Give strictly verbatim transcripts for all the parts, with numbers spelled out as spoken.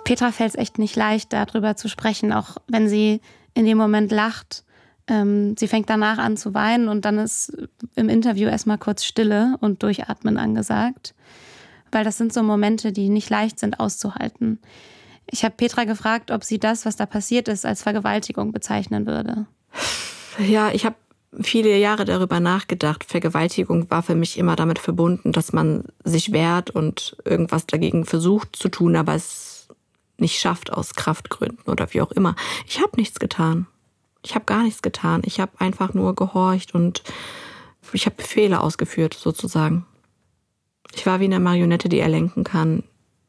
Petra fällt es echt nicht leicht, darüber zu sprechen, auch wenn sie in dem Moment lacht. Ähm, sie fängt danach an zu weinen und dann ist im Interview erstmal kurz Stille und Durchatmen angesagt. Weil das sind so Momente, die nicht leicht sind auszuhalten. Ich habe Petra gefragt, ob sie das, was da passiert ist, als Vergewaltigung bezeichnen würde. Ja, ich habe viele Jahre darüber nachgedacht. Vergewaltigung war für mich immer damit verbunden, dass man sich wehrt und irgendwas dagegen versucht zu tun, aber es nicht schafft aus Kraftgründen oder wie auch immer. Ich habe nichts getan. Ich habe gar nichts getan. Ich habe einfach nur gehorcht und ich habe Befehle ausgeführt, sozusagen. Ich war wie eine Marionette, die er lenken kann.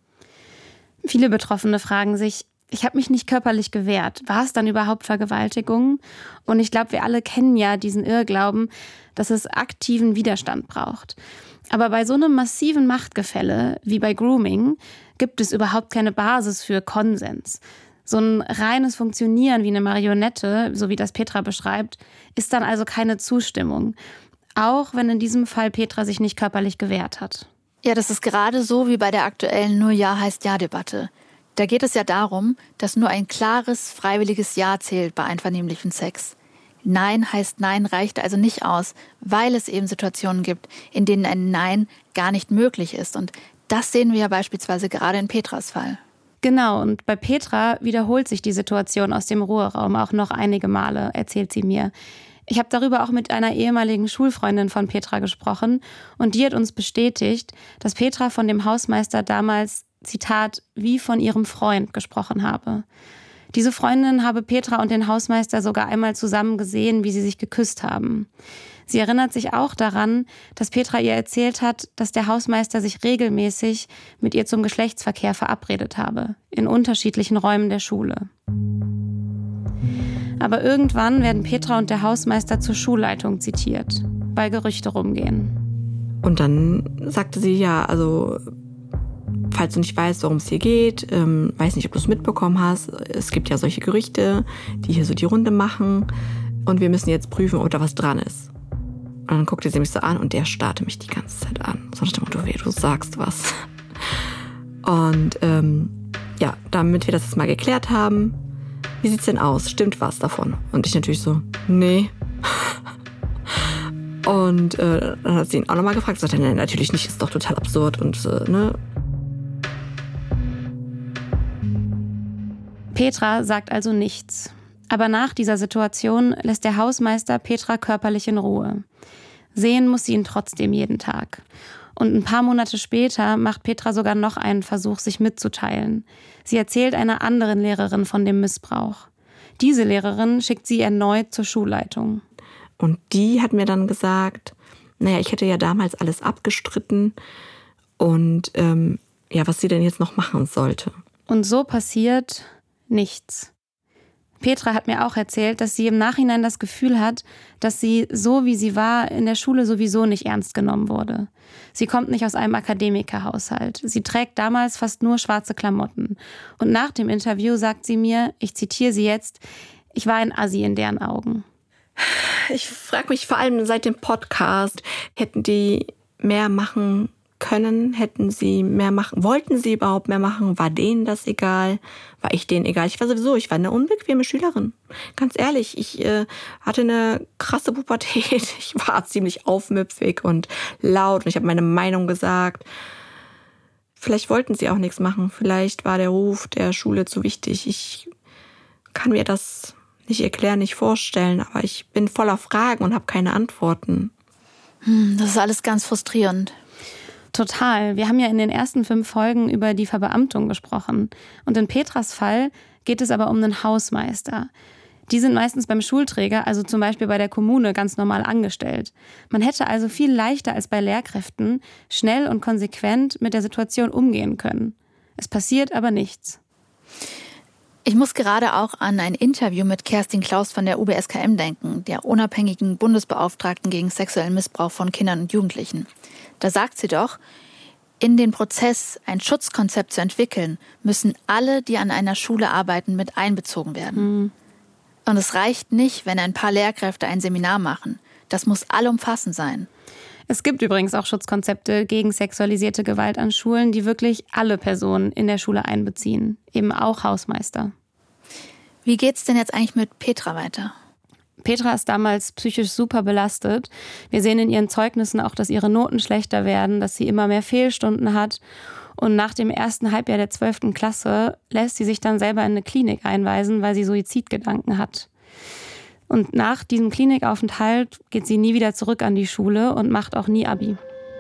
Viele Betroffene fragen sich, ich habe mich nicht körperlich gewehrt. War es dann überhaupt Vergewaltigung? Und ich glaube, wir alle kennen ja diesen Irrglauben, dass es aktiven Widerstand braucht. Aber bei so einem massiven Machtgefälle wie bei Grooming gibt es überhaupt keine Basis für Konsens. So ein reines Funktionieren wie eine Marionette, so wie das Petra beschreibt, ist dann also keine Zustimmung. Auch wenn in diesem Fall Petra sich nicht körperlich gewehrt hat. Ja, das ist gerade so wie bei der aktuellen Nur-Ja-heißt-Ja-Debatte. Da geht es ja darum, dass nur ein klares, freiwilliges Ja zählt bei einvernehmlichem Sex. Nein heißt Nein reicht also nicht aus, weil es eben Situationen gibt, in denen ein Nein gar nicht möglich ist. Und das sehen wir ja beispielsweise gerade in Petras Fall. Genau, und bei Petra wiederholt sich die Situation aus dem Ruheraum auch noch einige Male, erzählt sie mir. Ich habe darüber auch mit einer ehemaligen Schulfreundin von Petra gesprochen und die hat uns bestätigt, dass Petra von dem Hausmeister damals, Zitat, wie von ihrem Freund gesprochen habe. Diese Freundin habe Petra und den Hausmeister sogar einmal zusammen gesehen, wie sie sich geküsst haben. Sie erinnert sich auch daran, dass Petra ihr erzählt hat, dass der Hausmeister sich regelmäßig mit ihr zum Geschlechtsverkehr verabredet habe, in unterschiedlichen Räumen der Schule. Aber irgendwann werden Petra und der Hausmeister zur Schulleitung zitiert, weil Gerüchte rumgehen. Und dann sagte sie, ja, also, falls du nicht weißt, worum es hier geht, ähm, weiß nicht, ob du es mitbekommen hast, es gibt ja solche Gerüchte, die hier so die Runde machen und wir müssen jetzt prüfen, ob da was dran ist. Und dann guckte sie mich so an und der starrte mich die ganze Zeit an. So nach dem Motto, weh, du sagst was. Und ähm, ja, damit wir das jetzt mal geklärt haben, wie sieht's denn aus? Stimmt was davon? Und ich natürlich so, nee. Und äh, dann hat sie ihn auch nochmal gefragt. Sagt er, nee, natürlich nicht, ist doch total absurd. Und äh, ne. Petra sagt also nichts. Aber nach dieser Situation lässt der Hausmeister Petra körperlich in Ruhe. Sehen muss sie ihn trotzdem jeden Tag. Und ein paar Monate später macht Petra sogar noch einen Versuch, sich mitzuteilen. Sie erzählt einer anderen Lehrerin von dem Missbrauch. Diese Lehrerin schickt sie erneut zur Schulleitung. Und die hat mir dann gesagt, naja, ich hätte ja damals alles abgestritten und ähm, ja, was sie denn jetzt noch machen sollte. Und so passiert nichts. Petra hat mir auch erzählt, dass sie im Nachhinein das Gefühl hat, dass sie, so wie sie war, in der Schule sowieso nicht ernst genommen wurde. Sie kommt nicht aus einem Akademikerhaushalt. Sie trägt damals fast nur schwarze Klamotten. Und nach dem Interview sagt sie mir, ich zitiere sie jetzt, ich war ein Assi in deren Augen. Ich frage mich vor allem seit dem Podcast, hätten die mehr machen können, hätten sie mehr machen, wollten sie überhaupt mehr machen, war denen das egal, war ich denen egal. Ich war sowieso, ich war eine unbequeme Schülerin. Ganz ehrlich, ich äh, hatte eine krasse Pubertät, ich war ziemlich aufmüpfig und laut und ich habe meine Meinung gesagt. Vielleicht wollten sie auch nichts machen, vielleicht war der Ruf der Schule zu wichtig. Ich kann mir das nicht erklären, nicht vorstellen, aber ich bin voller Fragen und habe keine Antworten. Hm, das ist alles ganz frustrierend. Total. Wir haben ja in den ersten fünf Folgen über die Verbeamtung gesprochen. Und in Petras Fall geht es aber um einen Hausmeister. Die sind meistens beim Schulträger, also zum Beispiel bei der Kommune, ganz normal angestellt. Man hätte also viel leichter als bei Lehrkräften schnell und konsequent mit der Situation umgehen können. Es passiert aber nichts. Ich muss gerade auch an ein Interview mit Kerstin Klaus von der U B S K M denken, der unabhängigen Bundesbeauftragten gegen sexuellen Missbrauch von Kindern und Jugendlichen. Da sagt sie doch, in den Prozess, ein Schutzkonzept zu entwickeln, müssen alle, die an einer Schule arbeiten, mit einbezogen werden. Mhm. Und es reicht nicht, wenn ein paar Lehrkräfte ein Seminar machen. Das muss allumfassend sein. Es gibt übrigens auch Schutzkonzepte gegen sexualisierte Gewalt an Schulen, die wirklich alle Personen in der Schule einbeziehen, eben auch Hausmeister. Wie geht's denn jetzt eigentlich mit Petra weiter? Petra ist damals psychisch super belastet. Wir sehen in ihren Zeugnissen auch, dass ihre Noten schlechter werden, dass sie immer mehr Fehlstunden hat. Und nach dem ersten Halbjahr der zwölften Klasse lässt sie sich dann selber in eine Klinik einweisen, weil sie Suizidgedanken hat. Und nach diesem Klinikaufenthalt geht sie nie wieder zurück an die Schule und macht auch nie Abi.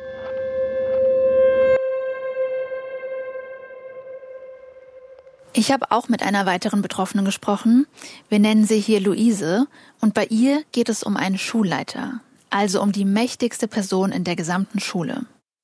Ich habe auch mit einer weiteren Betroffenen gesprochen. Wir nennen sie hier Luise. Und bei ihr geht es um einen Schulleiter, also um die mächtigste Person in der gesamten Schule.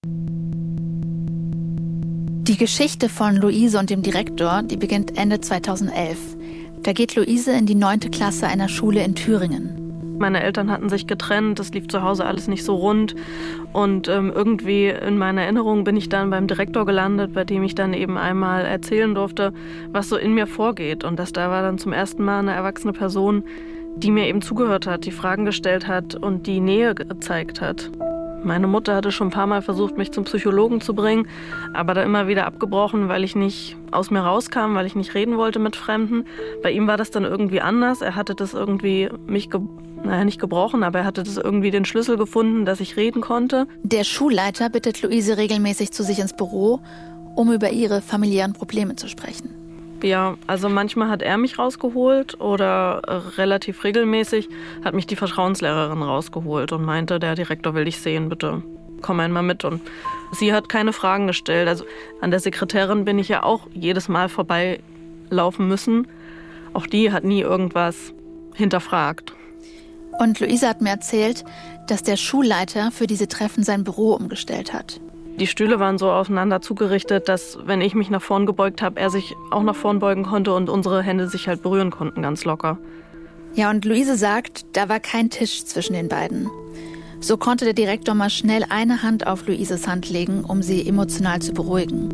Die Geschichte von Luise und dem Direktor, die beginnt Ende zweitausendelf. Da geht Luise in die neunte Klasse einer Schule in Thüringen. Meine Eltern hatten sich getrennt, das lief zu Hause alles nicht so rund. Und ähm, irgendwie in meiner Erinnerung bin ich dann beim Direktor gelandet, bei dem ich dann eben einmal erzählen durfte, was so in mir vorgeht. Und das da war dann zum ersten Mal eine erwachsene Person, die mir eben zugehört hat, die Fragen gestellt hat und die Nähe gezeigt hat. Meine Mutter hatte schon ein paar Mal versucht, mich zum Psychologen zu bringen, aber da immer wieder abgebrochen, weil ich nicht aus mir rauskam, weil ich nicht reden wollte mit Fremden. Bei ihm war das dann irgendwie anders. Er hatte das irgendwie mich, ge- naja, nicht gebrochen, aber er hatte das irgendwie den Schlüssel gefunden, dass ich reden konnte. Der Schulleiter bittet Luise regelmäßig zu sich ins Büro, um über ihre familiären Probleme zu sprechen. Ja, also manchmal hat er mich rausgeholt oder äh, relativ regelmäßig hat mich die Vertrauenslehrerin rausgeholt und meinte, der Direktor will dich sehen, bitte komm einmal mit. Und sie hat keine Fragen gestellt. Also an der Sekretärin bin ich ja auch jedes Mal vorbeilaufen müssen. Auch die hat nie irgendwas hinterfragt. Und Luise hat mir erzählt, dass der Schulleiter für diese Treffen sein Büro umgestellt hat. Die Stühle waren so aufeinander zugerichtet, dass, wenn ich mich nach vorn gebeugt habe, er sich auch nach vorn beugen konnte und unsere Hände sich halt berühren konnten, ganz locker. Ja, und Luise sagt, da war kein Tisch zwischen den beiden. So konnte der Direktor mal schnell eine Hand auf Luises Hand legen, um sie emotional zu beruhigen.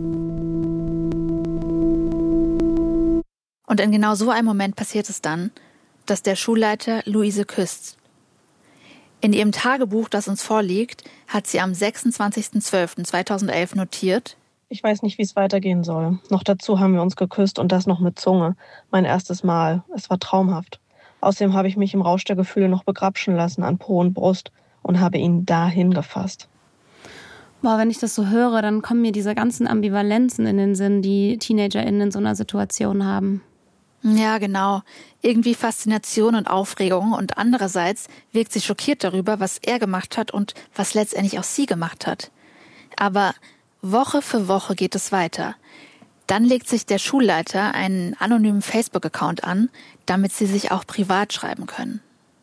Und in genau so einem Moment passiert es dann, dass der Schulleiter Luise küsst. In ihrem Tagebuch, das uns vorliegt, hat sie am sechsundzwanzigsten zwölften zweitausendelf notiert: Ich weiß nicht, wie es weitergehen soll. Noch dazu haben wir uns geküsst und das noch mit Zunge. Mein erstes Mal. Es war traumhaft. Außerdem habe ich mich im Rausch der Gefühle noch begrapschen lassen an Po und Brust und habe ihn dahin gefasst. Boah, wenn ich das so höre, dann kommen mir diese ganzen Ambivalenzen in den Sinn, die TeenagerInnen in so einer Situation haben. Ja, genau. Irgendwie Faszination und Aufregung und andererseits wirkt sie schockiert darüber, was er gemacht hat und was letztendlich auch sie gemacht hat. Aber Woche für Woche geht es weiter. Dann legt sich der Schulleiter einen anonymen Facebook-Account an, damit sie sich auch privat schreiben können.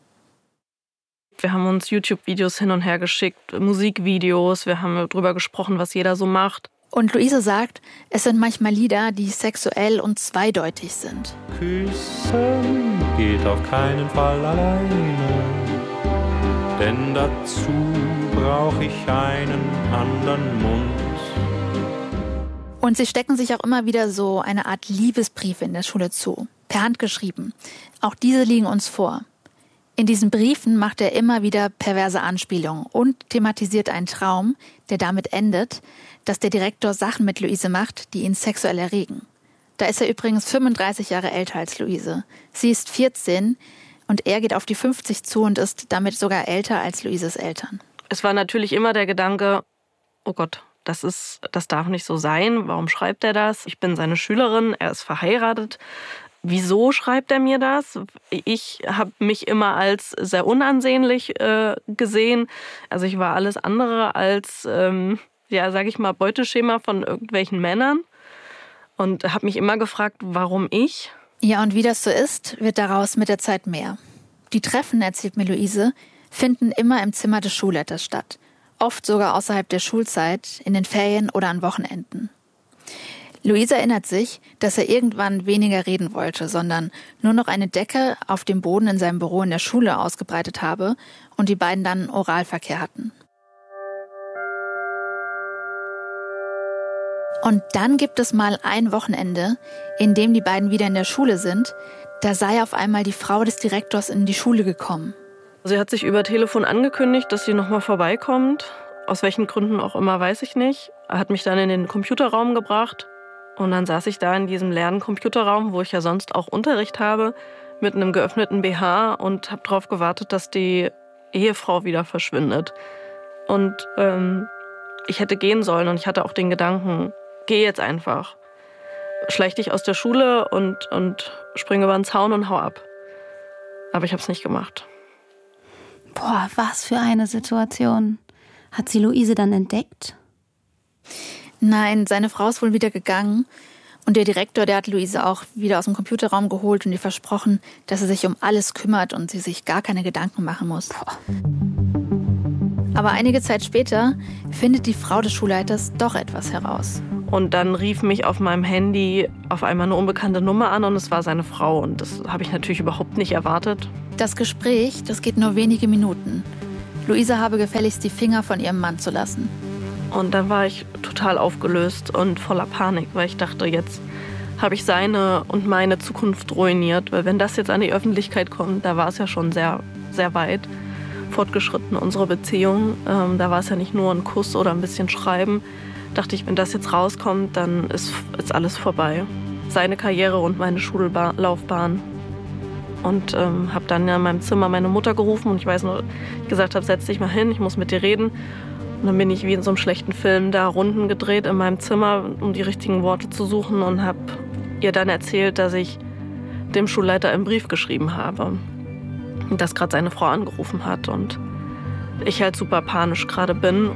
Wir haben uns YouTube-Videos hin und her geschickt, Musikvideos, wir haben darüber gesprochen, was jeder so macht. Und Luise sagt, es sind manchmal Lieder, die sexuell und zweideutig sind. Küssen geht auf keinen Fall alleine, denn dazu brauche ich einen anderen Mund. Und sie stecken sich auch immer wieder so eine Art Liebesbriefe in der Schule zu, per Hand geschrieben. Auch diese liegen uns vor. In diesen Briefen macht er immer wieder perverse Anspielungen und thematisiert einen Traum, der damit endet, dass der Direktor Sachen mit Luise macht, die ihn sexuell erregen. Da ist er übrigens fünfunddreißig Jahre älter als Luise. Sie ist vierzehn und er geht auf die fünfzig zu und ist damit sogar älter als Luises Eltern. Es war natürlich immer der Gedanke, oh Gott, das ist, das darf nicht so sein. Warum schreibt er das? Ich bin seine Schülerin, er ist verheiratet. Wieso schreibt er mir das? Ich habe mich immer als sehr unansehnlich äh, gesehen. Also ich war alles andere als, ähm, ja, sage ich mal, Beuteschema von irgendwelchen Männern. Und habe mich immer gefragt, warum ich? Ja, und wie das so ist, wird daraus mit der Zeit mehr. Die Treffen, erzählt mir Luise, finden immer im Zimmer des Schulleiters statt. Oft sogar außerhalb der Schulzeit, in den Ferien oder an Wochenenden. Luise erinnert sich, dass er irgendwann weniger reden wollte, sondern nur noch eine Decke auf dem Boden in seinem Büro in der Schule ausgebreitet habe und die beiden dann Oralverkehr hatten. Und dann gibt es mal ein Wochenende, in dem die beiden wieder in der Schule sind. Da sei auf einmal die Frau des Direktors in die Schule gekommen. Sie hat sich über Telefon angekündigt, dass sie nochmal vorbeikommt. Aus welchen Gründen auch immer, weiß ich nicht. Er hat mich dann in den Computerraum gebracht. Und dann saß ich da in diesem leeren Computerraum, wo ich ja sonst auch Unterricht habe, mit einem geöffneten B H und habe darauf gewartet, dass die Ehefrau wieder verschwindet. Und ähm, ich hätte gehen sollen und ich hatte auch den Gedanken, geh jetzt einfach. Schleich dich aus der Schule und, und spring über den Zaun und hau ab. Aber ich habe es nicht gemacht. Boah, was für eine Situation. Hat sie Luise dann entdeckt? Nein, seine Frau ist wohl wieder gegangen. Und der Direktor, der hat Luise auch wieder aus dem Computerraum geholt und ihr versprochen, dass er sich um alles kümmert und sie sich gar keine Gedanken machen muss. Boah. Aber einige Zeit später findet die Frau des Schulleiters doch etwas heraus. Und dann rief mich auf meinem Handy auf einmal eine unbekannte Nummer an und es war seine Frau. Und das habe ich natürlich überhaupt nicht erwartet. Das Gespräch, das geht nur wenige Minuten. Luise habe gefälligst die Finger von ihrem Mann zu lassen. Und dann war ich total aufgelöst und voller Panik, weil ich dachte, jetzt habe ich seine und meine Zukunft ruiniert. Weil wenn das jetzt an die Öffentlichkeit kommt, da war es ja schon sehr, sehr weit fortgeschritten, unsere Beziehung. Ähm, da war es ja nicht nur ein Kuss oder ein bisschen Schreiben. Dachte ich, wenn das jetzt rauskommt, dann ist, ist alles vorbei. Seine Karriere und meine Schullaufbahn. Und ähm, habe dann in meinem Zimmer meine Mutter gerufen und ich weiß nur, ich gesagt habe, setz dich mal hin, ich muss mit dir reden. Und dann bin ich wie in so einem schlechten Film da Runden gedreht in meinem Zimmer, um die richtigen Worte zu suchen und habe ihr dann erzählt, dass ich dem Schulleiter einen Brief geschrieben habe. Und dass gerade seine Frau angerufen hat und ich halt super panisch gerade bin.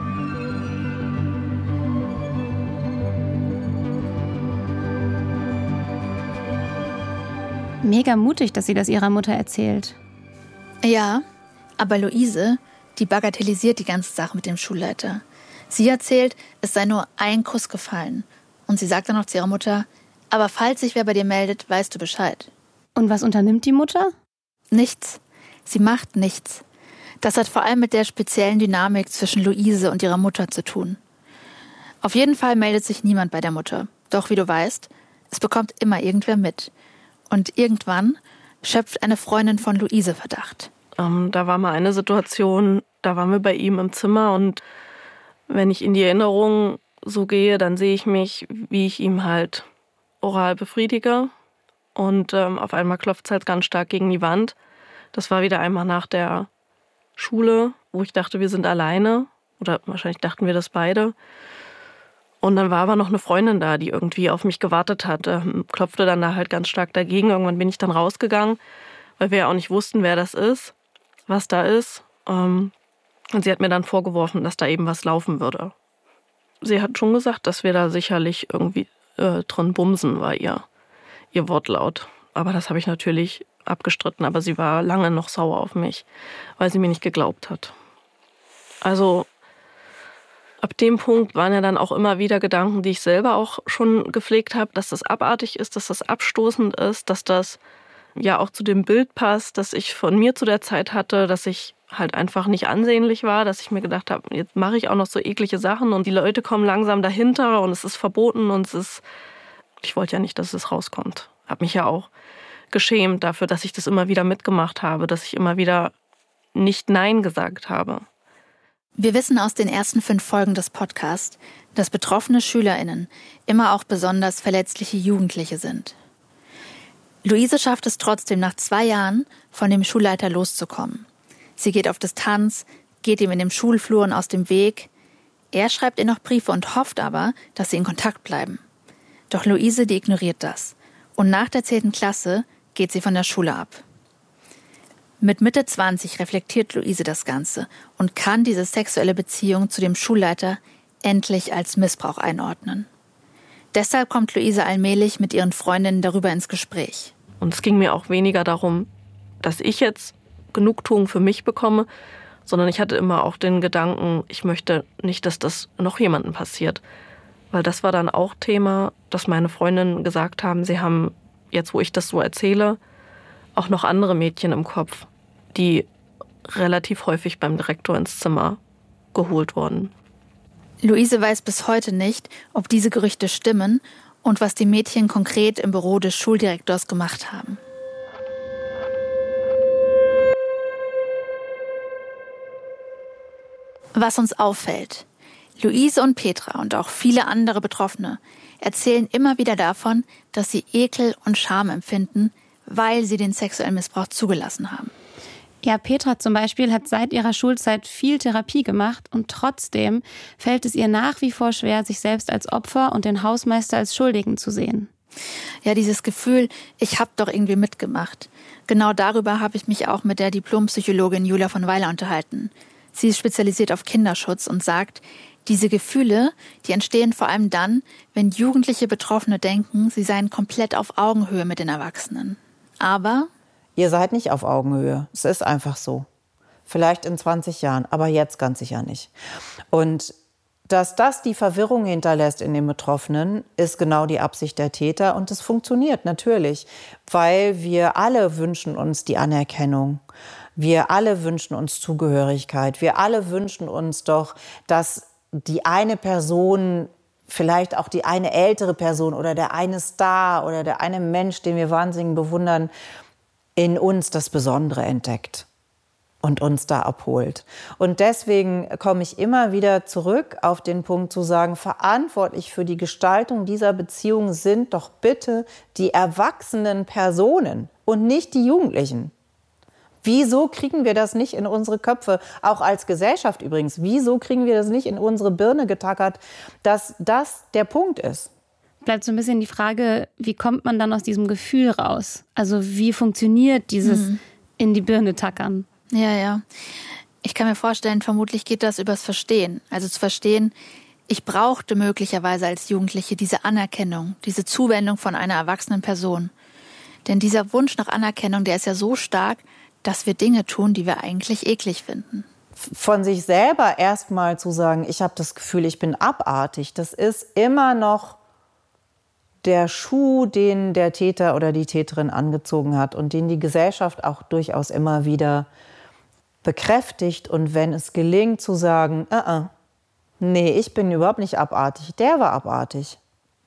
Mega mutig, dass sie das ihrer Mutter erzählt. Ja, aber Luise, die bagatellisiert die ganze Sache mit dem Schulleiter. Sie erzählt, es sei nur ein Kuss gefallen. Und sie sagt dann noch zu ihrer Mutter, aber falls sich wer bei dir meldet, weißt du Bescheid. Und was unternimmt die Mutter? Nichts. Sie macht nichts. Das hat vor allem mit der speziellen Dynamik zwischen Luise und ihrer Mutter zu tun. Auf jeden Fall meldet sich niemand bei der Mutter. Doch wie du weißt, es bekommt immer irgendwer mit. Und irgendwann schöpft eine Freundin von Luise Verdacht. Ähm, da war mal eine Situation, da waren wir bei ihm im Zimmer und wenn ich in die Erinnerung so gehe, dann sehe ich mich, wie ich ihm halt oral befriedige und ähm, auf einmal klopft es halt ganz stark gegen die Wand. Das war wieder einmal nach der Schule, wo ich dachte, wir sind alleine oder wahrscheinlich dachten wir das beide. Und dann war aber noch eine Freundin da, die irgendwie auf mich gewartet hat, ähm, klopfte dann da halt ganz stark dagegen. Irgendwann bin ich dann rausgegangen, weil wir ja auch nicht wussten, wer das ist, was da ist. Ähm, und sie hat mir dann vorgeworfen, dass da eben was laufen würde. Sie hat schon gesagt, dass wir da sicherlich irgendwie äh, drin bumsen, war ihr, ihr Wortlaut. Aber das habe ich natürlich abgestritten. Aber sie war lange noch sauer auf mich, weil sie mir nicht geglaubt hat. Also ab dem Punkt waren ja dann auch immer wieder Gedanken, die ich selber auch schon gepflegt habe, dass das abartig ist, dass das abstoßend ist, dass das ja auch zu dem Bild passt, das ich von mir zu der Zeit hatte, dass ich halt einfach nicht ansehnlich war, dass ich mir gedacht habe, jetzt mache ich auch noch so eklige Sachen und die Leute kommen langsam dahinter und es ist verboten und es ist, ich wollte ja nicht, dass es rauskommt. Habe mich ja auch geschämt dafür, dass ich das immer wieder mitgemacht habe, dass ich immer wieder nicht Nein gesagt habe. Wir wissen aus den ersten fünf Folgen des Podcasts, dass betroffene SchülerInnen immer auch besonders verletzliche Jugendliche sind. Luise schafft es trotzdem nach zwei Jahren, von dem Schulleiter loszukommen. Sie geht auf Distanz, geht ihm in den Schulfluren aus dem Weg. Er schreibt ihr noch Briefe und hofft aber, dass sie in Kontakt bleiben. Doch Luise, die ignoriert das. Und nach der zehnten Klasse geht sie von der Schule ab. Mit Mitte zwanzig reflektiert Luise das Ganze und kann diese sexuelle Beziehung zu dem Schulleiter endlich als Missbrauch einordnen. Deshalb kommt Luise allmählich mit ihren Freundinnen darüber ins Gespräch. Und es ging mir auch weniger darum, dass ich jetzt Genugtuung für mich bekomme, sondern ich hatte immer auch den Gedanken, ich möchte nicht, dass das noch jemandem passiert. Weil das war dann auch Thema, dass meine Freundinnen gesagt haben, sie haben, jetzt wo ich das so erzähle, auch noch andere Mädchen im Kopf, die relativ häufig beim Direktor ins Zimmer geholt wurden. Luise weiß bis heute nicht, ob diese Gerüchte stimmen und was die Mädchen konkret im Büro des Schuldirektors gemacht haben. Was uns auffällt: Luise und Petra und auch viele andere Betroffene erzählen immer wieder davon, dass sie Ekel und Scham empfinden, weil sie den sexuellen Missbrauch zugelassen haben. Ja, Petra zum Beispiel hat seit ihrer Schulzeit viel Therapie gemacht und trotzdem fällt es ihr nach wie vor schwer, sich selbst als Opfer und den Hausmeister als Schuldigen zu sehen. Ja, dieses Gefühl, ich habe doch irgendwie mitgemacht. Genau darüber habe ich mich auch mit der Diplompsychologin Julia von Weiler unterhalten. Sie ist spezialisiert auf Kinderschutz und sagt, diese Gefühle, die entstehen vor allem dann, wenn jugendliche Betroffene denken, sie seien komplett auf Augenhöhe mit den Erwachsenen. Aber ihr seid nicht auf Augenhöhe. Es ist einfach so. Vielleicht in zwanzig Jahren, aber jetzt ganz sicher nicht. Und dass das die Verwirrung hinterlässt in den Betroffenen, ist genau die Absicht der Täter. Und es funktioniert natürlich, weil wir alle wünschen uns die Anerkennung. Wir alle wünschen uns Zugehörigkeit. Wir alle wünschen uns doch, dass die eine Person, vielleicht auch die eine ältere Person oder der eine Star oder der eine Mensch, den wir wahnsinnig bewundern, in uns das Besondere entdeckt und uns da abholt. Und deswegen komme ich immer wieder zurück auf den Punkt zu sagen, verantwortlich für die Gestaltung dieser Beziehung sind doch bitte die erwachsenen Personen und nicht die Jugendlichen. Wieso kriegen wir das nicht in unsere Köpfe, auch als Gesellschaft übrigens? Wieso kriegen wir das nicht in unsere Birne getackert, dass das der Punkt ist? Bleibt so ein bisschen die Frage, wie kommt man dann aus diesem Gefühl raus? Also wie funktioniert dieses mhm. in die Birne tackern? Ja, ja. Ich kann mir vorstellen, vermutlich geht das übers Verstehen. Also zu verstehen, ich brauchte möglicherweise als Jugendliche diese Anerkennung, diese Zuwendung von einer erwachsenen Person. Denn dieser Wunsch nach Anerkennung, der ist ja so stark, dass wir Dinge tun, die wir eigentlich eklig finden. Von sich selber erstmal zu sagen, ich habe das Gefühl, ich bin abartig, das ist immer noch der Schuh, den der Täter oder die Täterin angezogen hat und den die Gesellschaft auch durchaus immer wieder bekräftigt. Und wenn es gelingt zu sagen, uh -uh, nee, ich bin überhaupt nicht abartig, der war abartig.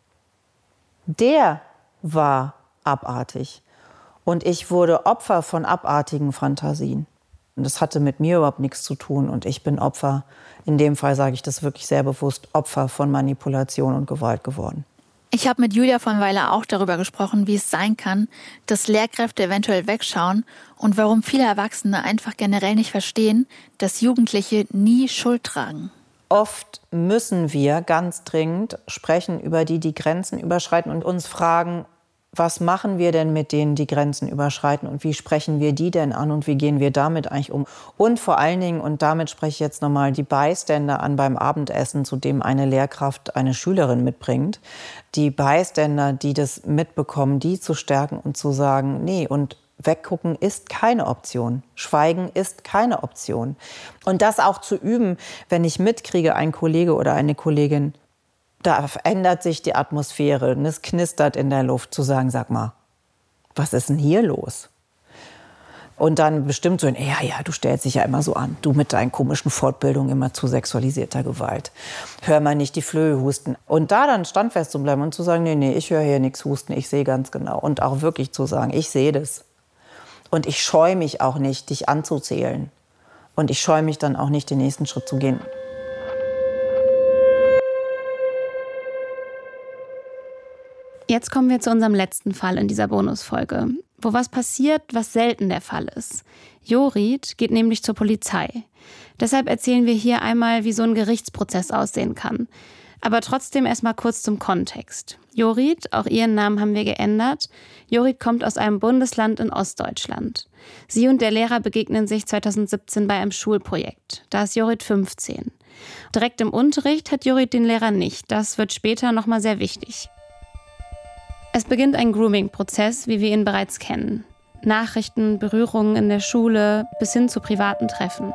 Der war abartig. Und ich wurde Opfer von abartigen Fantasien. Und das hatte mit mir überhaupt nichts zu tun. Und ich bin Opfer, in dem Fall sage ich das wirklich sehr bewusst, Opfer von Manipulation und Gewalt geworden. Ich habe mit Julia von Weiler auch darüber gesprochen, wie es sein kann, dass Lehrkräfte eventuell wegschauen und warum viele Erwachsene einfach generell nicht verstehen, dass Jugendliche nie Schuld tragen. Oft müssen wir ganz dringend sprechen über die, die Grenzen überschreiten und uns fragen, was machen wir denn mit denen, die Grenzen überschreiten und wie sprechen wir die denn an und wie gehen wir damit eigentlich um? Und vor allen Dingen, und damit spreche ich jetzt nochmal die Bystander an beim Abendessen, zu dem eine Lehrkraft eine Schülerin mitbringt, die Bystander, die das mitbekommen, die zu stärken und zu sagen, nee, und weggucken ist keine Option. Schweigen ist keine Option. Und das auch zu üben, wenn ich mitkriege, ein Kollege oder eine Kollegin, da verändert sich die Atmosphäre und es knistert in der Luft, zu sagen, sag mal, was ist denn hier los? Und dann bestimmt so, ja, ja, du stellst dich ja immer so an, du mit deinen komischen Fortbildungen immer zu sexualisierter Gewalt. Hör mal nicht die Flöhe husten. Und da dann standfest zu bleiben und zu sagen, nee, nee, ich höre hier nichts husten, ich sehe ganz genau. Und auch wirklich zu sagen, ich sehe das. Und ich scheue mich auch nicht, dich anzuzählen. Und ich scheue mich dann auch nicht, den nächsten Schritt zu gehen. Jetzt kommen wir zu unserem letzten Fall in dieser Bonusfolge, wo was passiert, was selten der Fall ist. Jorit geht nämlich zur Polizei. Deshalb erzählen wir hier einmal, wie so ein Gerichtsprozess aussehen kann. Aber trotzdem erstmal kurz zum Kontext. Jorit, auch ihren Namen haben wir geändert. Jorit kommt aus einem Bundesland in Ostdeutschland. Sie und der Lehrer begegnen sich zweitausendsiebzehn bei einem Schulprojekt. Da ist Jorit fünfzehn. Direkt im Unterricht hat Jorit den Lehrer nicht. Das wird später nochmal sehr wichtig. Es beginnt ein Grooming-Prozess, wie wir ihn bereits kennen. Nachrichten, Berührungen in der Schule bis hin zu privaten Treffen.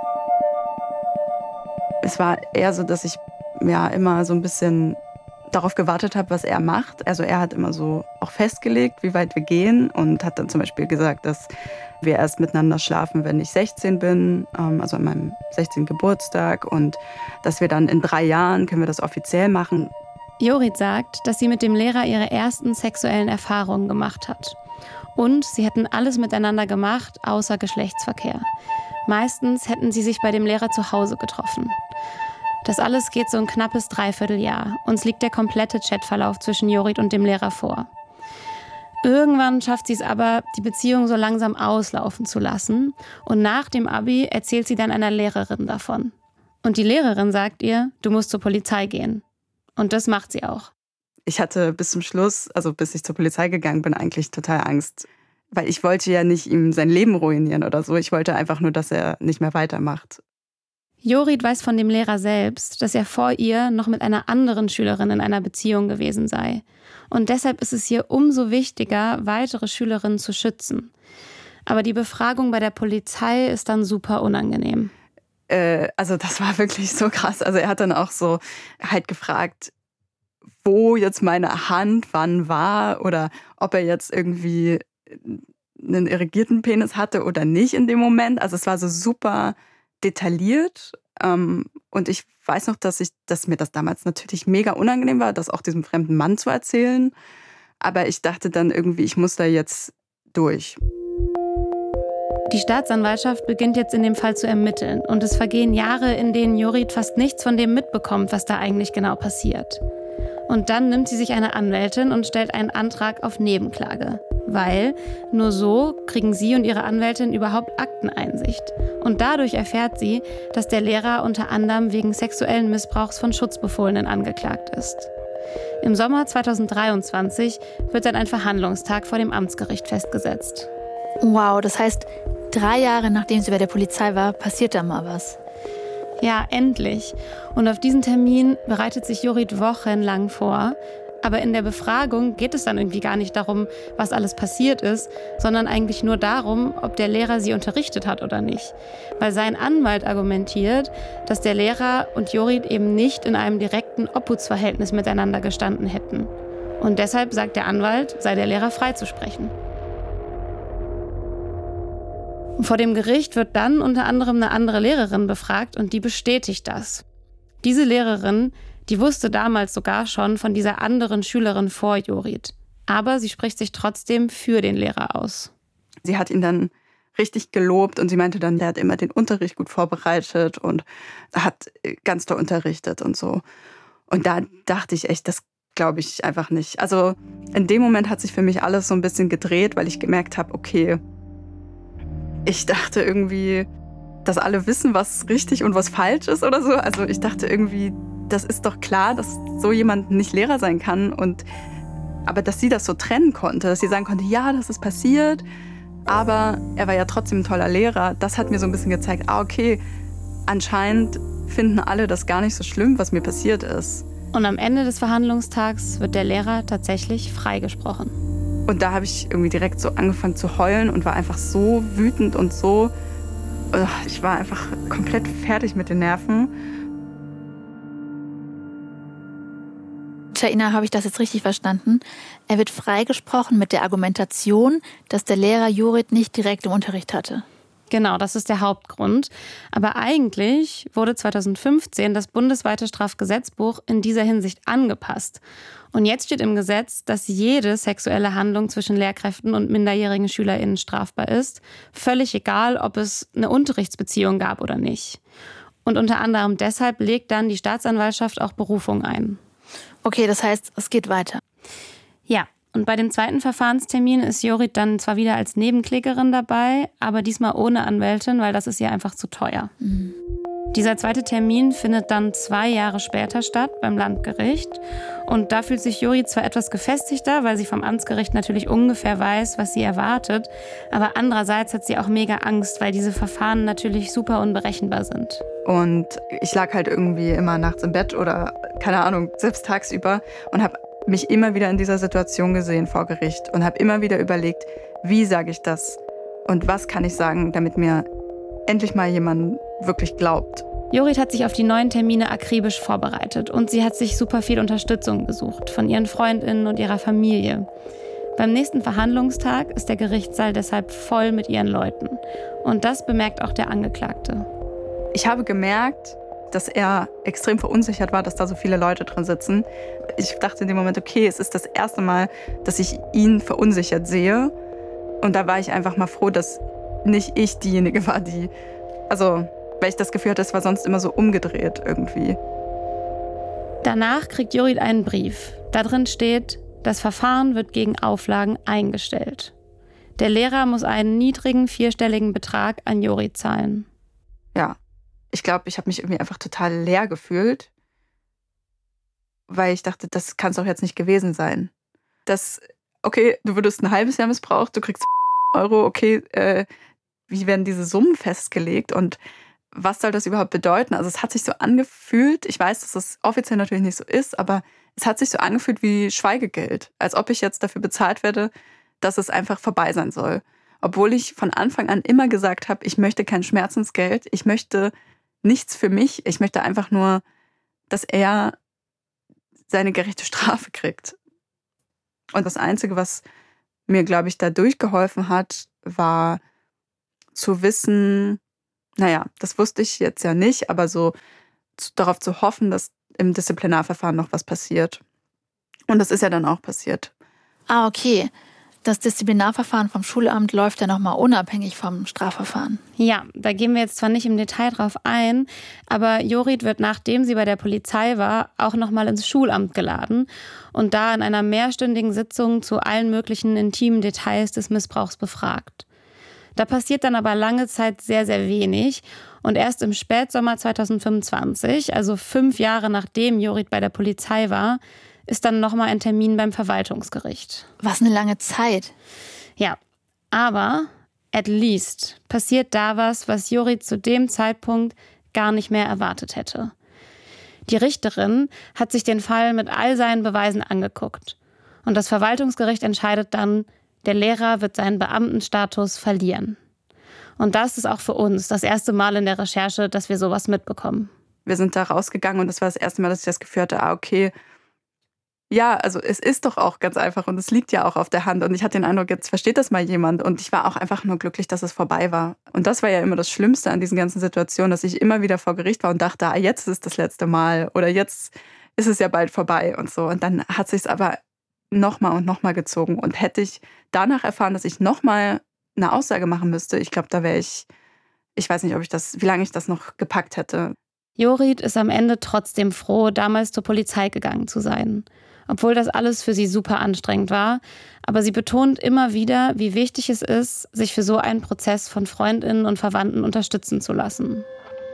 Es war eher so, dass ich ja immer so ein bisschen darauf gewartet habe, was er macht. Also er hat immer so auch festgelegt, wie weit wir gehen und hat dann zum Beispiel gesagt, dass wir erst miteinander schlafen, wenn ich sechzehn bin, also an meinem sechzehnten Geburtstag und dass wir dann in drei Jahren können wir das offiziell machen. Jorit sagt, dass sie mit dem Lehrer ihre ersten sexuellen Erfahrungen gemacht hat. Und sie hätten alles miteinander gemacht, außer Geschlechtsverkehr. Meistens hätten sie sich bei dem Lehrer zu Hause getroffen. Das alles geht so ein knappes Dreivierteljahr. Uns liegt der komplette Chatverlauf zwischen Jorit und dem Lehrer vor. Irgendwann schafft sie es aber, die Beziehung so langsam auslaufen zu lassen. Und nach dem Abi erzählt sie dann einer Lehrerin davon. Und die Lehrerin sagt ihr, du musst zur Polizei gehen. Und das macht sie auch. Ich hatte bis zum Schluss, also bis ich zur Polizei gegangen bin, eigentlich total Angst. Weil ich wollte ja nicht ihm sein Leben ruinieren oder so. Ich wollte einfach nur, dass er nicht mehr weitermacht. Jorit weiß von dem Lehrer selbst, dass er vor ihr noch mit einer anderen Schülerin in einer Beziehung gewesen sei. Und deshalb ist es hier umso wichtiger, weitere Schülerinnen zu schützen. Aber die Befragung bei der Polizei ist dann super unangenehm. Äh, also das war wirklich so krass. Also er hat dann auch so halt gefragt, wo jetzt meine Hand wann war oder ob er jetzt irgendwie einen irrigierten Penis hatte oder nicht in dem Moment. Also es war so super detailliert. Ähm, und ich weiß noch, dass, ich, dass mir das damals natürlich mega unangenehm war, das auch diesem fremden Mann zu erzählen. Aber ich dachte dann irgendwie, ich muss da jetzt durch. Die Staatsanwaltschaft beginnt jetzt in dem Fall zu ermitteln. Und es vergehen Jahre, in denen Jorit fast nichts von dem mitbekommt, was da eigentlich genau passiert. Und dann nimmt sie sich eine Anwältin und stellt einen Antrag auf Nebenklage. Weil nur so kriegen sie und ihre Anwältin überhaupt Akteneinsicht. Und dadurch erfährt sie, dass der Lehrer unter anderem wegen sexuellen Missbrauchs von Schutzbefohlenen angeklagt ist. Im Sommer zweitausenddreiundzwanzig wird dann ein Verhandlungstag vor dem Amtsgericht festgesetzt. Wow, das heißt, drei Jahre nachdem sie bei der Polizei war, passiert da mal was. Ja, endlich. Und auf diesen Termin bereitet sich Jorit wochenlang vor. Aber in der Befragung geht es dann irgendwie gar nicht darum, was alles passiert ist, sondern eigentlich nur darum, ob der Lehrer sie unterrichtet hat oder nicht. Weil sein Anwalt argumentiert, dass der Lehrer und Jorit eben nicht in einem direkten Obhutsverhältnis miteinander gestanden hätten. Und deshalb sagt der Anwalt, sei der Lehrer freizusprechen. Vor dem Gericht wird dann unter anderem eine andere Lehrerin befragt und die bestätigt das. Diese Lehrerin, die wusste damals sogar schon von dieser anderen Schülerin vor Jorit. Aber sie spricht sich trotzdem für den Lehrer aus. Sie hat ihn dann richtig gelobt und sie meinte dann, der hat immer den Unterricht gut vorbereitet und hat ganz toll unterrichtet und so. Und da dachte ich echt, das glaube ich einfach nicht. Also in dem Moment hat sich für mich alles so ein bisschen gedreht, weil ich gemerkt habe, okay, ich dachte irgendwie, dass alle wissen, was richtig und was falsch ist oder so. Also ich dachte irgendwie, das ist doch klar, dass so jemand nicht Lehrer sein kann. Und, aber dass sie das so trennen konnte, dass sie sagen konnte, ja, das ist passiert, aber er war ja trotzdem ein toller Lehrer. Das hat mir so ein bisschen gezeigt, ah, okay, anscheinend finden alle das gar nicht so schlimm, was mir passiert ist. Und am Ende des Verhandlungstags wird der Lehrer tatsächlich freigesprochen. Und da habe ich irgendwie direkt so angefangen zu heulen und war einfach so wütend und so, ich war einfach komplett fertig mit den Nerven. Shaina, habe ich das jetzt richtig verstanden? Er wird freigesprochen mit der Argumentation, dass der Lehrer Jorit nicht direkt im Unterricht hatte. Genau, das ist der Hauptgrund. Aber eigentlich wurde zweitausendfünfzehn das bundesweite Strafgesetzbuch in dieser Hinsicht angepasst. Und jetzt steht im Gesetz, dass jede sexuelle Handlung zwischen Lehrkräften und minderjährigen SchülerInnen strafbar ist. Völlig egal, ob es eine Unterrichtsbeziehung gab oder nicht. Und unter anderem deshalb legt dann die Staatsanwaltschaft auch Berufung ein. Okay, das heißt, es geht weiter. Ja. Und bei dem zweiten Verfahrenstermin ist Jorit dann zwar wieder als Nebenklägerin dabei, aber diesmal ohne Anwältin, weil das ist ihr einfach zu teuer. Mhm. Dieser zweite Termin findet dann zwei Jahre später statt beim Landgericht. Und da fühlt sich Jorit zwar etwas gefestigter, weil sie vom Amtsgericht natürlich ungefähr weiß, was sie erwartet. Aber andererseits hat sie auch mega Angst, weil diese Verfahren natürlich super unberechenbar sind. Und ich lag halt irgendwie immer nachts im Bett oder, keine Ahnung, selbst tagsüber und habe mich immer wieder in dieser Situation gesehen vor Gericht und habe immer wieder überlegt, wie sage ich das und was kann ich sagen, damit mir endlich mal jemand wirklich glaubt. Jorit hat sich auf die neuen Termine akribisch vorbereitet und sie hat sich super viel Unterstützung gesucht von ihren FreundInnen und ihrer Familie. Beim nächsten Verhandlungstag ist der Gerichtssaal deshalb voll mit ihren Leuten. Und das bemerkt auch der Angeklagte. Ich habe gemerkt, dass er extrem verunsichert war, dass da so viele Leute drin sitzen. Ich dachte in dem Moment, okay, es ist das erste Mal, dass ich ihn verunsichert sehe. Und da war ich einfach mal froh, dass nicht ich diejenige war, die Also, weil ich das Gefühl hatte, es war sonst immer so umgedreht irgendwie. Danach kriegt Jorit einen Brief. Da drin steht, das Verfahren wird gegen Auflagen eingestellt. Der Lehrer muss einen niedrigen vierstelligen Betrag an Jorit zahlen. Ja, ich glaube, ich habe mich irgendwie einfach total leer gefühlt, weil ich dachte, das kann es doch jetzt nicht gewesen sein. Das, okay, du wurdest ein halbes Jahr missbraucht, du kriegst Euro, okay, äh, wie werden diese Summen festgelegt und was soll das überhaupt bedeuten? Also es hat sich so angefühlt, ich weiß, dass das offiziell natürlich nicht so ist, aber es hat sich so angefühlt wie Schweigegeld, als ob ich jetzt dafür bezahlt werde, dass es einfach vorbei sein soll. Obwohl ich von Anfang an immer gesagt habe, ich möchte kein Schmerzensgeld, ich möchte nichts für mich, ich möchte einfach nur, dass er seine gerechte Strafe kriegt. Und das Einzige, was mir, glaube ich, dadurch geholfen hat, war zu wissen, naja, das wusste ich jetzt ja nicht, aber so zu, darauf zu hoffen, dass im Disziplinarverfahren noch was passiert. Und das ist ja dann auch passiert. Ah, okay. Das Disziplinarverfahren vom Schulamt läuft ja nochmal unabhängig vom Strafverfahren. Ja, da gehen wir jetzt zwar nicht im Detail drauf ein, aber Jorit wird, nachdem sie bei der Polizei war, auch nochmal ins Schulamt geladen und da in einer mehrstündigen Sitzung zu allen möglichen intimen Details des Missbrauchs befragt. Da passiert dann aber lange Zeit sehr, sehr wenig. Und erst im Spätsommer zweitausendfünfundzwanzig, also fünf Jahre nachdem Jorit bei der Polizei war, ist dann nochmal ein Termin beim Verwaltungsgericht. Was eine lange Zeit. Ja, aber at least passiert da was, was Jorit zu dem Zeitpunkt gar nicht mehr erwartet hätte. Die Richterin hat sich den Fall mit all seinen Beweisen angeguckt. Und das Verwaltungsgericht entscheidet dann, der Lehrer wird seinen Beamtenstatus verlieren. Und das ist auch für uns das erste Mal in der Recherche, dass wir sowas mitbekommen. Wir sind da rausgegangen und das war das erste Mal, dass ich das Gefühl hatte, ah, okay, ja, also es ist doch auch ganz einfach und es liegt ja auch auf der Hand. Und ich hatte den Eindruck, jetzt versteht das mal jemand. Und ich war auch einfach nur glücklich, dass es vorbei war. Und das war ja immer das Schlimmste an diesen ganzen Situationen, dass ich immer wieder vor Gericht war und dachte, ah, jetzt ist das letzte Mal oder jetzt ist es ja bald vorbei und so. Und dann hat sich es aber nochmal und nochmal gezogen. Und hätte ich danach erfahren, dass ich nochmal eine Aussage machen müsste, ich glaube, da wäre ich, ich weiß nicht, ob ich das, wie lange ich das noch gepackt hätte. Jorit ist am Ende trotzdem froh, damals zur Polizei gegangen zu sein. Obwohl das alles für sie super anstrengend war. Aber sie betont immer wieder, wie wichtig es ist, sich für so einen Prozess von Freundinnen und Verwandten unterstützen zu lassen.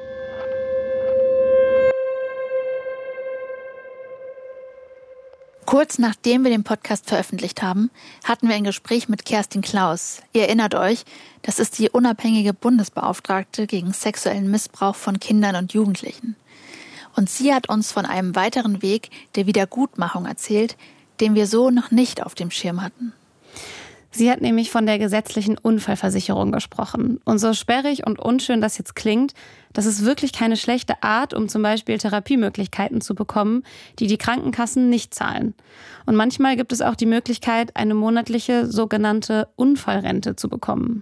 Kurz nachdem wir den Podcast veröffentlicht haben, hatten wir ein Gespräch mit Kerstin Klaus. Ihr erinnert euch, das ist die unabhängige Bundesbeauftragte gegen sexuellen Missbrauch von Kindern und Jugendlichen. Und sie hat uns von einem weiteren Weg der Wiedergutmachung erzählt, den wir so noch nicht auf dem Schirm hatten. Sie hat nämlich von der gesetzlichen Unfallversicherung gesprochen. Und so sperrig und unschön das jetzt klingt, das ist wirklich keine schlechte Art, um zum Beispiel Therapiemöglichkeiten zu bekommen, die die Krankenkassen nicht zahlen. Und manchmal gibt es auch die Möglichkeit, eine monatliche sogenannte Unfallrente zu bekommen.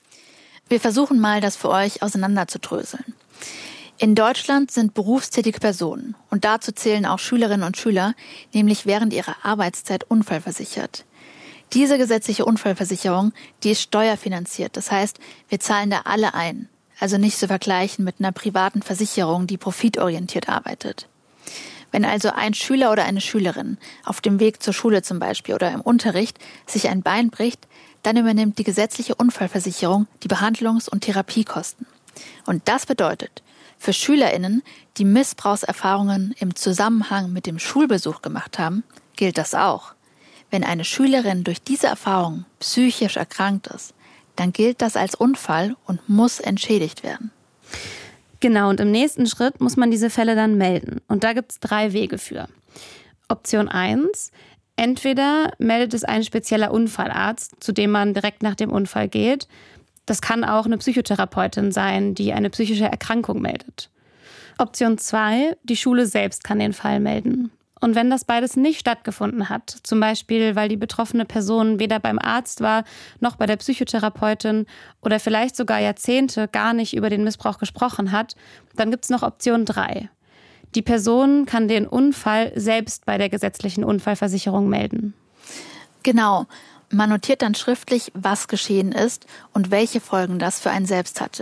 Wir versuchen mal, das für euch auseinanderzudröseln. In Deutschland sind berufstätige Personen, und dazu zählen auch Schülerinnen und Schüler, nämlich während ihrer Arbeitszeit unfallversichert. Diese gesetzliche Unfallversicherung, die ist steuerfinanziert. Das heißt, wir zahlen da alle ein. Also nicht zu vergleichen mit einer privaten Versicherung, die profitorientiert arbeitet. Wenn also ein Schüler oder eine Schülerin auf dem Weg zur Schule zum Beispiel oder im Unterricht sich ein Bein bricht, dann übernimmt die gesetzliche Unfallversicherung die Behandlungs- und Therapiekosten. Und das bedeutet, für SchülerInnen, die Missbrauchserfahrungen im Zusammenhang mit dem Schulbesuch gemacht haben, gilt das auch. Wenn eine Schülerin durch diese Erfahrung psychisch erkrankt ist, dann gilt das als Unfall und muss entschädigt werden. Genau, und im nächsten Schritt muss man diese Fälle dann melden. Und da gibt es drei Wege für. Option eins, entweder meldet es ein spezieller Unfallarzt, zu dem man direkt nach dem Unfall geht. Das kann auch eine Psychotherapeutin sein, die eine psychische Erkrankung meldet. Option zwei, die Schule selbst kann den Fall melden. Und wenn das beides nicht stattgefunden hat, zum Beispiel weil die betroffene Person weder beim Arzt war, noch bei der Psychotherapeutin oder vielleicht sogar Jahrzehnte gar nicht über den Missbrauch gesprochen hat, dann gibt es noch Option drei. Die Person kann den Unfall selbst bei der gesetzlichen Unfallversicherung melden. Genau. Man notiert dann schriftlich, was geschehen ist und welche Folgen das für einen selbst hatte.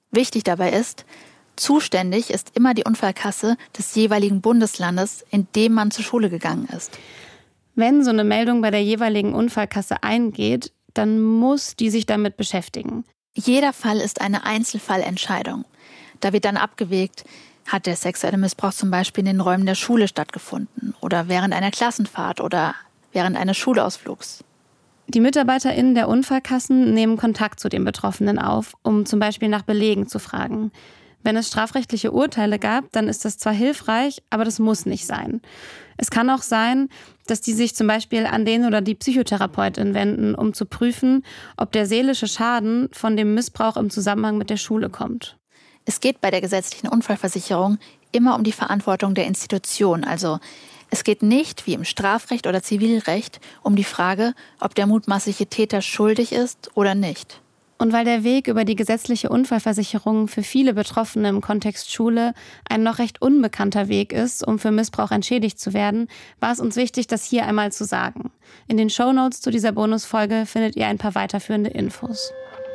Wichtig dabei ist, zuständig ist immer die Unfallkasse des jeweiligen Bundeslandes, in dem man zur Schule gegangen ist. Wenn so eine Meldung bei der jeweiligen Unfallkasse eingeht, dann muss die sich damit beschäftigen. Jeder Fall ist eine Einzelfallentscheidung. Da wird dann abgewägt, hat der sexuelle Missbrauch zum Beispiel in den Räumen der Schule stattgefunden oder während einer Klassenfahrt oder während eines Schulausflugs. Die MitarbeiterInnen der Unfallkassen nehmen Kontakt zu den Betroffenen auf, um zum Beispiel nach Belegen zu fragen. Wenn es strafrechtliche Urteile gab, dann ist das zwar hilfreich, aber das muss nicht sein. Es kann auch sein, dass die sich zum Beispiel an den oder die Psychotherapeutin wenden, um zu prüfen, ob der seelische Schaden von dem Missbrauch im Zusammenhang mit der Schule kommt. Es geht bei der gesetzlichen Unfallversicherung immer um die Verantwortung der Institution. Also es geht nicht, wie im Strafrecht oder Zivilrecht, um die Frage, ob der mutmaßliche Täter schuldig ist oder nicht. Und weil der Weg über die gesetzliche Unfallversicherung für viele Betroffene im Kontext Schule ein noch recht unbekannter Weg ist, um für Missbrauch entschädigt zu werden, war es uns wichtig, das hier einmal zu sagen. In den Shownotes zu dieser Bonusfolge findet ihr ein paar weiterführende Infos.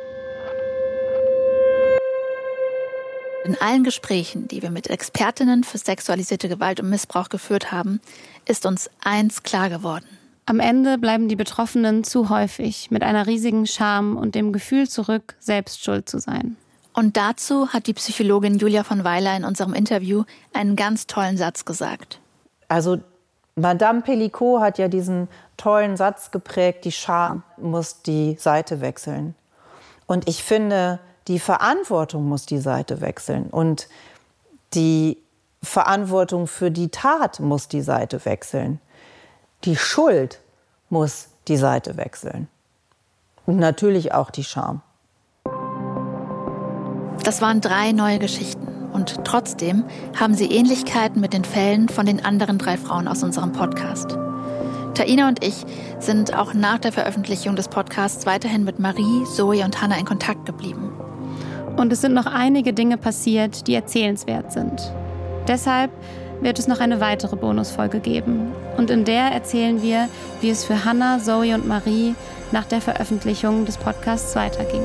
In allen Gesprächen, die wir mit Expertinnen für sexualisierte Gewalt und Missbrauch geführt haben, ist uns eins klar geworden. Am Ende bleiben die Betroffenen zu häufig mit einer riesigen Scham und dem Gefühl zurück, selbst schuld zu sein. Und dazu hat die Psychologin Julia von Weiler in unserem Interview einen ganz tollen Satz gesagt. Also Madame Pellicot hat ja diesen tollen Satz geprägt, die Scham muss die Seite wechseln. Und ich finde, die Verantwortung muss die Seite wechseln. Und die Verantwortung für die Tat muss die Seite wechseln. Die Schuld muss die Seite wechseln. Und natürlich auch die Scham. Das waren drei neue Geschichten. Und trotzdem haben sie Ähnlichkeiten mit den Fällen von den anderen drei Frauen aus unserem Podcast. Taina und ich sind auch nach der Veröffentlichung des Podcasts weiterhin mit Marie, Zoe und Hannah in Kontakt geblieben. Und es sind noch einige Dinge passiert, die erzählenswert sind. Deshalb wird es noch eine weitere Bonusfolge geben. Und in der erzählen wir, wie es für Hannah, Zoe und Marie nach der Veröffentlichung des Podcasts weiterging.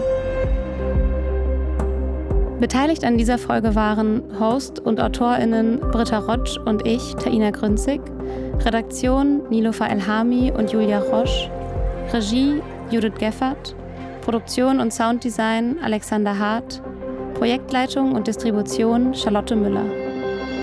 Beteiligt an dieser Folge waren Host und AutorInnen Britta Rotsch und ich, Taina Grünzig, Redaktion Nilofer Elhami und Julia Roche, Regie Judith Geffert, Produktion und Sounddesign Alexander Hart, Projektleitung und Distribution Charlotte Müller.